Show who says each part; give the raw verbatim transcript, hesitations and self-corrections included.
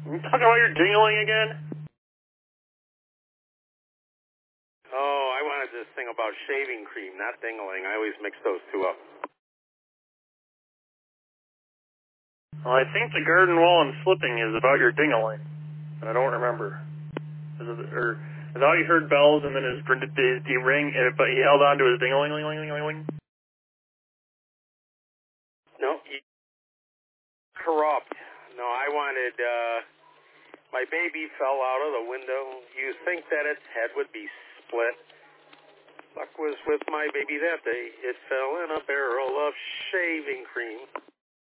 Speaker 1: You talking about your dingling again?
Speaker 2: Oh, I wanted to sing about shaving cream, not dingling. I always mix those two up.
Speaker 1: Well, I think the garden wall and slipping is about your dingling, but I don't remember. Is it, or I thought he heard bells and then his his he ring, but he held on to his dingling, ling, ling, ling, ling.
Speaker 2: No, he corrupt. No, I wanted. Uh, my baby fell out of the window. You think that its head would be split? Luck was with my baby that day. It fell in a barrel of shaving cream.